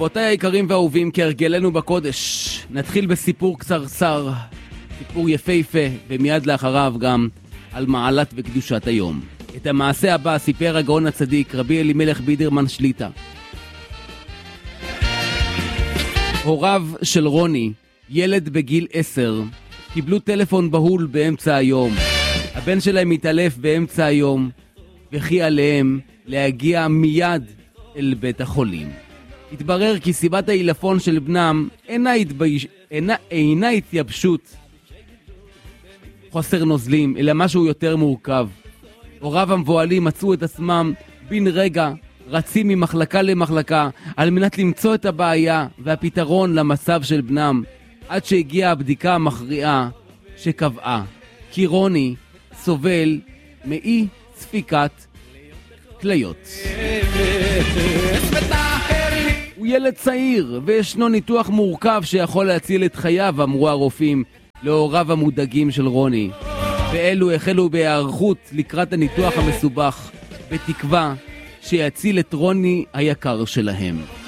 רבותיי היקרים והאהובים, כהרגלנו בקודש, נתחיל בסיפור קצרצר, סיפור יפהפה, ומיד לאחריו גם על מעלת וקדושת היום. את המעשה הבא סיפר הגאון הצדיק רבי אלימלך בידרמן שליטה. הוריו של רוני, ילד בגיל 10, קיבלו טלפון בהול באמצע היום. הבן שלהם מתעלף באמצע היום, וכי עליהם להגיע מיד אל בית החולים. התברר כי סיבת העילפון של בנם אינה התייבשות, חוסר נוזלים, אלא משהו יותר מורכב. הוריו המבועלים מצאו את עצמם בן רגע רצים ממחלקה למחלקה על מנת למצוא את הבעיה והפתרון למצב של בנם, עד שהגיעה הבדיקה המכריעה שקבעה כי רוני סובל מאי ספיקת כליות. הוא ילד צעיר וישנו ניתוח מורכב שיכול להציל את חייו, אמרו הרופאים להוריו המודאגים של רוני. ואלו החלו בהיערכות לקראת הניתוח המסובך, בתקווה שיציל את רוני היקר שלהם.